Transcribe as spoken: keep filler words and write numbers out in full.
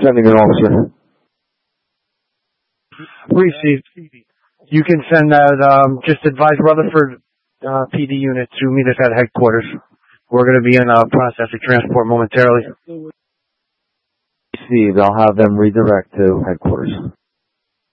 sending an officer. Received. You can send that, um, just advise Rutherford uh, P D unit to meet us at headquarters. We're going to be in a process of transport momentarily. Received. I'll have them redirect to headquarters.